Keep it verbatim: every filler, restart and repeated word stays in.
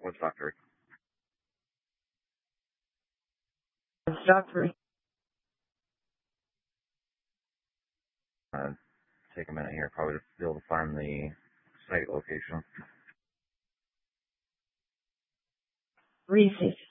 What's Doctor? Doctor. Uh, take a minute here, probably to be able to find the site location. Reese's.